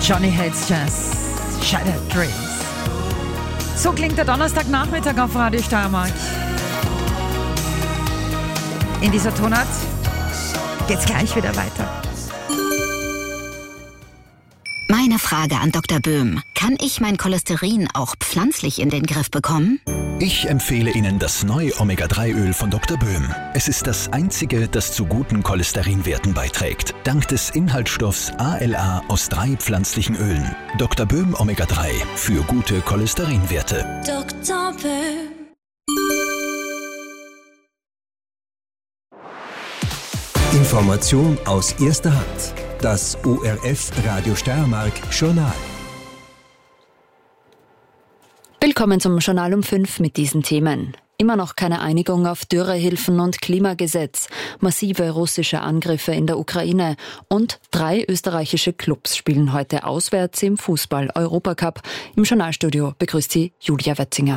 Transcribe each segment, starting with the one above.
Johnny Hates Jazz, Shattered Dreams. So klingt der Donnerstagnachmittag auf Radio Steiermark. In dieser Tonart geht's gleich wieder weiter. Meine Frage an Dr. Böhm. Kann ich mein Cholesterin auch pflanzlich in den Griff bekommen? Ich empfehle Ihnen das neue Omega-3-Öl von Dr. Böhm. Es ist das einzige, das zu guten Cholesterinwerten beiträgt. Dank des Inhaltsstoffs ALA aus 3 pflanzlichen Ölen. Dr. Böhm Omega-3 für gute Cholesterinwerte. Dr. Böhm. Information aus erster Hand. Das ORF Radio Steiermark Journal. Willkommen zum Journal um 5 mit diesen Themen. Immer noch keine Einigung auf Dürrehilfen und Klimagesetz, massive russische Angriffe in der Ukraine und 3 österreichische Clubs spielen heute auswärts im Fußball-Europacup. Im Journalstudio begrüßt sie Julia Wetzinger.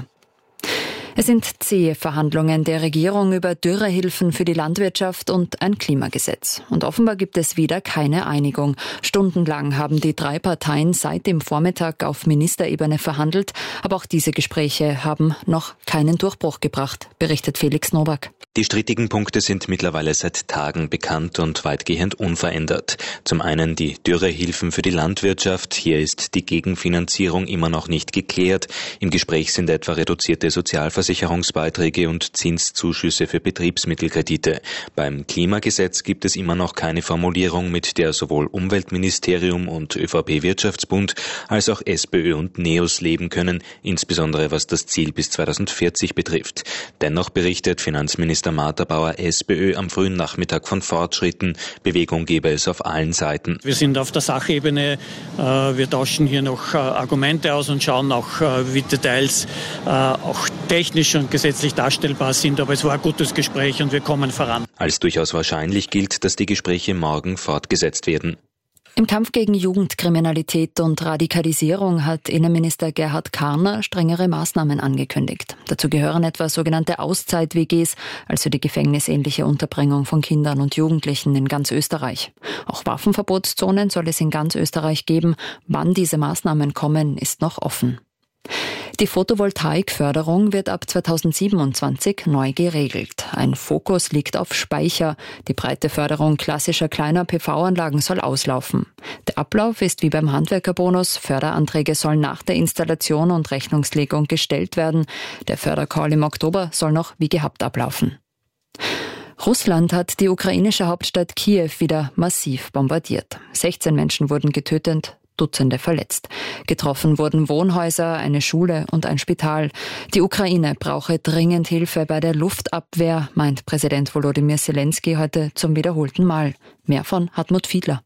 Es sind zähe Verhandlungen der Regierung über Dürrehilfen für die Landwirtschaft und ein Klimagesetz. Und offenbar gibt es wieder keine Einigung. Stundenlang haben die 3 Parteien seit dem Vormittag auf Ministerebene verhandelt. Aber auch diese Gespräche haben noch keinen Durchbruch gebracht, berichtet Felix Nowak. Die strittigen Punkte sind mittlerweile seit Tagen bekannt und weitgehend unverändert. Zum einen die Dürrehilfen für die Landwirtschaft. Hier ist die Gegenfinanzierung immer noch nicht geklärt. Im Gespräch sind etwa reduzierte Sozialversicherungsbeiträge und Zinszuschüsse für Betriebsmittelkredite. Beim Klimagesetz gibt es immer noch keine Formulierung, mit der sowohl Umweltministerium und ÖVP-Wirtschaftsbund als auch SPÖ und NEOS leben können, insbesondere was das Ziel bis 2040 betrifft. Dennoch berichtet Finanzminister Martha Bauer SPÖ am frühen Nachmittag von Fortschritten. Bewegung gebe es auf allen Seiten. Wir sind auf der Sachebene. Wir tauschen hier noch Argumente aus und schauen auch, wie Details auch technisch und gesetzlich darstellbar sind. Aber es war ein gutes Gespräch und wir kommen voran. Als durchaus wahrscheinlich gilt, dass die Gespräche morgen fortgesetzt werden. Im Kampf gegen Jugendkriminalität und Radikalisierung hat Innenminister Gerhard Karner strengere Maßnahmen angekündigt. Dazu gehören etwa sogenannte Auszeit-WGs, also die gefängnisähnliche Unterbringung von Kindern und Jugendlichen in ganz Österreich. Auch Waffenverbotszonen soll es in ganz Österreich geben. Wann diese Maßnahmen kommen, ist noch offen. Die Photovoltaikförderung wird ab 2027 neu geregelt. Ein Fokus liegt auf Speicher. Die breite Förderung klassischer kleiner PV-Anlagen soll auslaufen. Der Ablauf ist wie beim Handwerkerbonus. Förderanträge sollen nach der Installation und Rechnungslegung gestellt werden. Der Fördercall im Oktober soll noch wie gehabt ablaufen. Russland hat die ukrainische Hauptstadt Kiew wieder massiv bombardiert. 16 Menschen wurden getötet, Dutzende verletzt. Getroffen wurden Wohnhäuser, eine Schule und ein Spital. Die Ukraine brauche dringend Hilfe bei der Luftabwehr, meint Präsident Volodymyr Zelensky heute zum wiederholten Mal. Mehr von Hartmut Fiedler.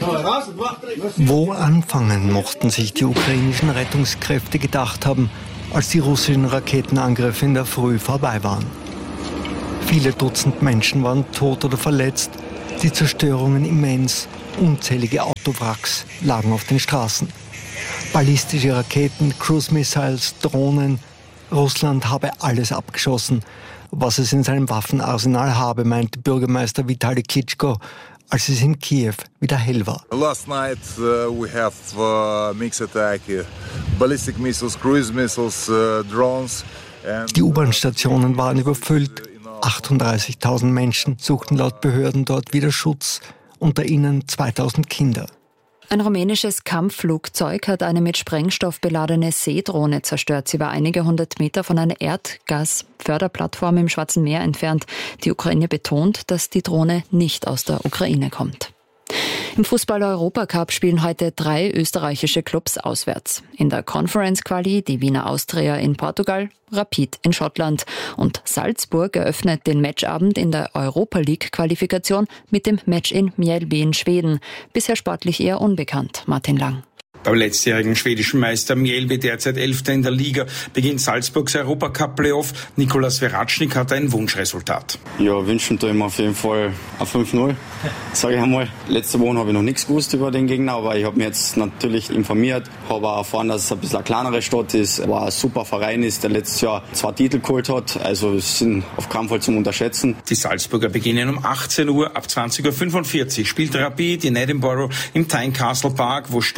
Wo anfangen mochten sich die ukrainischen Rettungskräfte gedacht haben, als die russischen Raketenangriffe in der Früh vorbei waren? Viele Dutzend Menschen waren tot oder verletzt, die Zerstörungen immens. Unzählige Autowracks lagen auf den Straßen. Ballistische Raketen, Cruise-Missiles, Drohnen. Russland habe alles abgeschossen, was es in seinem Waffenarsenal habe, meinte Bürgermeister Vitali Klitschko, als es in Kiew wieder hell war. Last night we have mixed attack, ballistic missiles, cruise missiles, drones. Die U-Bahn-Stationen waren überfüllt. 38.000 Menschen suchten laut Behörden dort wieder Schutz. Unter ihnen 2000 Kinder. Ein rumänisches Kampfflugzeug hat eine mit Sprengstoff beladene Seedrohne zerstört. Sie war einige 100 Meter von einer Erdgasförderplattform im Schwarzen Meer entfernt. Die Ukraine betont, dass die Drohne nicht aus der Ukraine kommt. Im Fußball-Europacup spielen heute 3 österreichische Clubs auswärts. In der Conference-Quali die Wiener Austria in Portugal, Rapid in Schottland und Salzburg eröffnet den Matchabend in der Europa-League-Qualifikation mit dem Match in Mjällby in Schweden. Bisher sportlich eher unbekannt. Martin Lang. Beim letztjährigen schwedischen Meister Mjällby, derzeit 11. in der Liga, beginnt Salzburgs Europacup-Playoff. Nikolas Veracnik hat ein Wunschresultat. Ja, wünschen tue ich mir auf jeden Fall ein 5-0, sage ich einmal. Letzte Woche habe ich noch nichts gewusst über den Gegner, aber ich habe mich jetzt natürlich informiert, habe auch erfahren, dass es ein bisschen eine kleinere Stadt ist, aber ein super Verein ist, der letztes Jahr 2 Titel geholt hat. Also es sind auf keinen Fall zum Unterschätzen. Die Salzburger beginnen um 18 Uhr, ab 20.45 Uhr spielt Rapid in Edinburgh im Tynecastle Park, wo Sturm Graz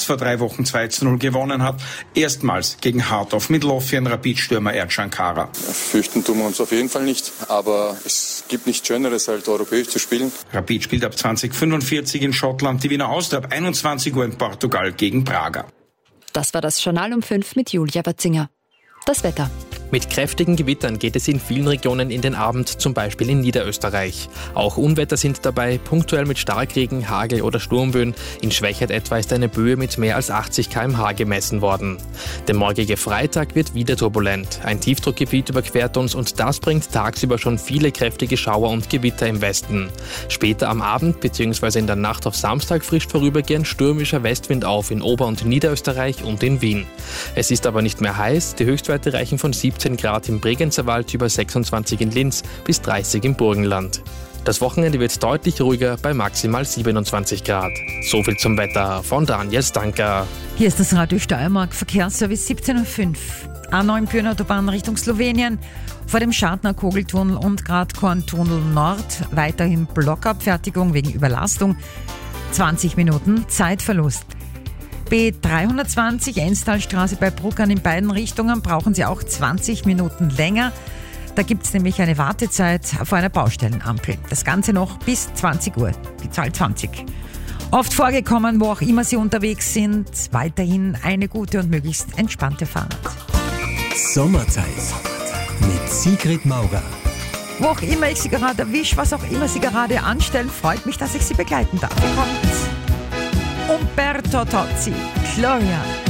vor 3 Wochen 2:0 gewonnen hat. Erstmals gegen Heart of Midlothian Rapid-Stürmer Ercan Kara. Fürchten tun wir uns auf jeden Fall nicht, aber es gibt nichts Schöneres, als europäisch zu spielen. Rapid spielt ab 20:45 in Schottland, die Wiener Austria ab 21 Uhr in Portugal gegen Braga. Das war das Journal um 5 mit Julia Watzinger. Das Wetter. Mit kräftigen Gewittern geht es in vielen Regionen in den Abend, zum Beispiel in Niederösterreich. Auch Unwetter sind dabei, punktuell mit Starkregen, Hagel oder Sturmböen. In Schwechat etwa ist eine Böe mit mehr als 80 km/h gemessen worden. Der morgige Freitag wird wieder turbulent. Ein Tiefdruckgebiet überquert uns und das bringt tagsüber schon viele kräftige Schauer und Gewitter im Westen. Später am Abend bzw. in der Nacht auf Samstag frischt vorübergehend stürmischer Westwind auf in Ober- und Niederösterreich und in Wien. Es ist aber nicht mehr heiß, die Höchstwerte reichen von 17 Grad im Bregenzerwald über 26 in Linz bis 30 im Burgenland. Das Wochenende wird deutlich ruhiger bei maximal 27 Grad. Soviel zum Wetter von Daniel Stanker. Hier ist das Radio Steiermark, Verkehrsservice 17:05 Uhr. A9 Pyreneeautobahn Richtung Slowenien, vor dem Schartner Kogeltunnel und Gradkorntunnel Nord weiterhin Blockabfertigung wegen Überlastung. 20 Minuten Zeitverlust. B320 Enstalstraße bei Bruckern in beiden Richtungen brauchen Sie auch 20 Minuten länger. Da gibt es nämlich eine Wartezeit vor einer Baustellenampel. Das Ganze noch bis 20 Uhr, die Zahl 20. Oft vorgekommen, wo auch immer Sie unterwegs sind. Weiterhin eine gute und möglichst entspannte Fahrt. Sommerzeit mit Sigrid Maurer. Wo auch immer ich Sie gerade erwische, was auch immer Sie gerade anstellen, freut mich, dass ich Sie begleiten darf. Hier kommt Umberto Tozzi, Gloria.